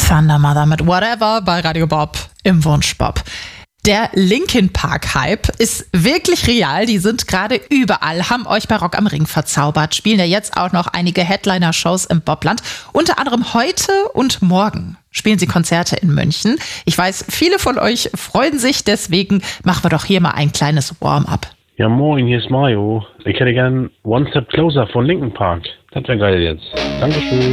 Thunder Mother mit Whatever bei Radio Bob im Wunschbob. Der Linkin Park Hype ist wirklich real. Die sind gerade überall, haben euch bei Rock am Ring verzaubert, spielen ja jetzt auch noch einige Headliner-Shows im Bobland. Unter anderem heute und morgen spielen sie Konzerte in München. Ich weiß, viele von euch freuen sich, deswegen machen wir doch hier mal ein kleines Warm-up. Ja moin, hier ist Mario. Ich hätte gern One Step Closer von Linkin Park. Das wäre geil jetzt. Dankeschön.